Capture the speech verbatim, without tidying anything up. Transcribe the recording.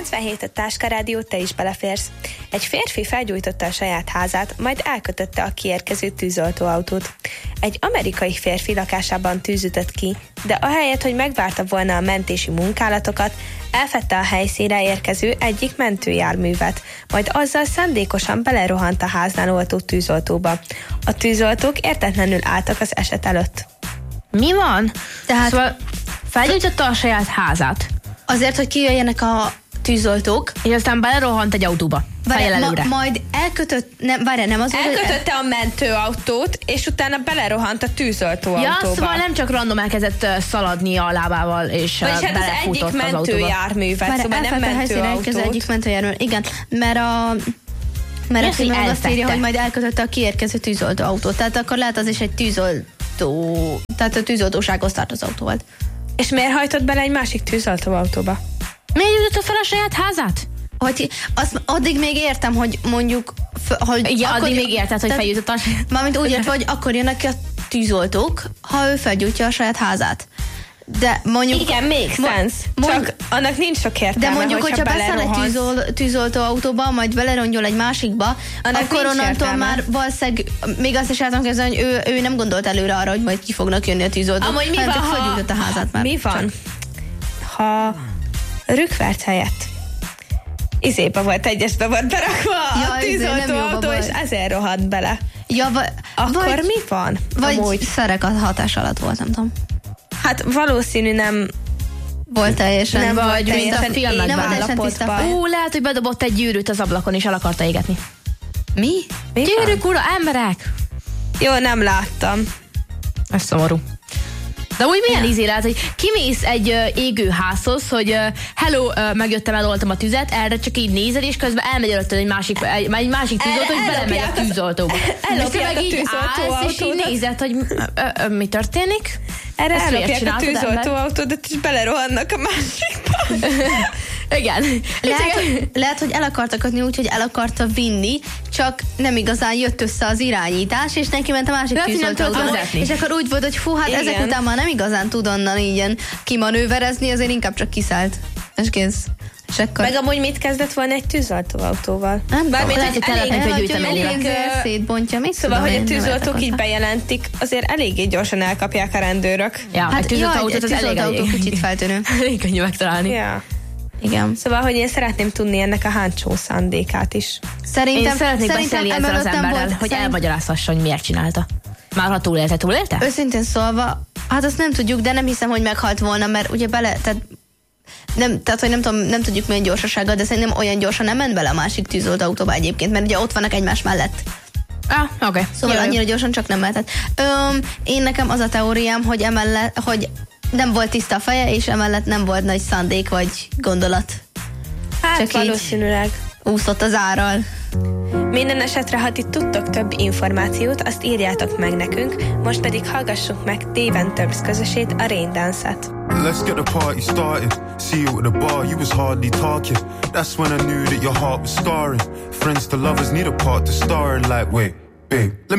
kilencvenhét a Táska Rádió, te is beleférsz. Egy férfi felgyújtotta a saját házát, majd elkötötte a kiérkező tűzoltóautót. Egy amerikai férfi lakásában tűzütött ki, de ahelyett, hogy megvárta volna a mentési munkálatokat, elfedte a helyszínre érkező egyik mentőjárművet, majd azzal szándékosan belerohant a háznál oltó tűzoltóba. A tűzoltók értetlenül álltak az eset előtt. Mi van? Tehát szóval felgyújtotta a saját házát. Azért, hogy kijöjjenek a tűzoltók. És aztán belerohant egy autóba. Várjál, ma, majd elkötött, nem, várjál, nem az Elkötötte el... a mentőautót, és utána belerohant a tűzoltóautóba. Ja, szóval nem csak random elkezdett uh, szaladni a lábával, és uh, hát belefutott az egyik mentőjárművet, szóval nem mentőautót. Az egyik mentőjármű, igen, mert a... Mert a film azt írja, hogy majd elkötötte a kiérkező tűzoltóautót. Tehát akkor lehet az is egy tűzoltó... Tehát a tűzoltósághoz tartozó autó volt. És miért hajtott bele egy másik tűzoltóautóba? Miért jutott fel a saját házát? Hogy azt addig még értem, hogy mondjuk... Hogy igen, akkor, addig még érted, hogy feljutott a saját... Mármint úgy értem, hogy akkor jönnek ki a tűzoltók, ha ő felgyújtja a saját házát. De mondjuk... Igen, make sense. Mond, Csak annak nincs sok értelme, de mondjuk, hogyha, hogyha beszáll egy tűzol, tűzoltóautóba, majd belerongyol egy másikba, annak akkor onnantól már valószínűleg még azt is el tudom kezdeni, hogy ő, ő nem gondolt előre arra, hogy majd ki fognak jönni a tűzoltók. Amúgy mi van, ha... a házát már. Mi van, csak. Ha rükvert helyett izébe volt egyesbe volt berakva ja, a tűzoltóautó, és ezért rohadt bele. Ja, va- akkor vagy, mi van? Vagy amúgy? Szerek a hatás alatt volt, nem tudom. Hát valószínű nem volt teljesen. Nem vagy teljesen a filmekben állapotban. Ú, lehet, hogy bedobott egy gyűrűt az ablakon, és el akarta égetni. Mi? mi Gyűrűk, ura, emberek! Jó, nem láttam. Ez szomorú. De úgy milyen ízé lehet, hogy kimész egy uh, égő házhoz, hogy uh, hello, uh, megjöttem, eloltam a tüzet, erre csak így nézed, és közben elmegy előtted egy másik, egy, egy másik tűzoltó, és belemegy a tűzoltóba. Ellopják a tűzoltóautót. És így nézed, hogy uh, uh, mi történik. Erre ezt ellopják a tűzoltóautót, és belerohannak a másikba. Igen. Lehet, lehet, hogy el akarta kötni úgy, hogy el akarta vinni, csak nem igazán jött össze az irányítás, és neki ment a másik tűzoltóautóba. És akkor úgy volt, hogy fú, hát igen. Ezek után már nem igazán tud onnan ilyen kimanőverezni, azért inkább csak kiszállt. És kész. És akkor... Meg amúgy mit kezdett volna egy tűzoltóautóval? Nem tudom. Lehet, hogy telepnek, hogy gyűjtem elég szétbontja. Szóval, hogy a tűzoltók így bejelentik, azért eléggé gyorsan elkapják a rendőrök. Ja, hát egy tűzoltóautót az elég elég kicsit feltűnő. Elég könnyű megtalálni. Ja. Igen. Szóval, hogy én szeretném tudni ennek a hátsó szándékát is. Szerintem, én szeretnék szerintem beszélni ezzel az emberrel, volt, hogy szerint... elmagyarázhassa, hogy miért csinálta. Már ha túlélte, túlélte? Őszintén szólva, hát azt nem tudjuk, de nem hiszem, hogy meghalt volna, mert ugye bele, tehát nem, tehát, hogy nem tudom, nem tudjuk milyen gyorsasággal, de szerintem olyan gyorsan nem ment bele a másik tűzoltóautóba egyébként, mert ugye ott vannak egymás mellett. Ah, oké. Okay. Szóval Jö. annyira gyorsan csak nem lehetett. Öm, én nekem az a teóriám, hogy emellett, hogy nem volt tiszta a feje, és emellett nem volt nagy szándék vagy gondolat. Hát csak valószínűleg. Úszott az árral. Minden esetre, ha ti tudtok több információt, azt írjátok meg nekünk, most pedig hallgassuk meg Dave and Turbs közösét, a Rain Dance-et. Let's get the party started. See you at the bar, you was hardly talking. That's when I knew that your heart was scarring. Friends to lovers need a part to star in, like, wait, babe, let me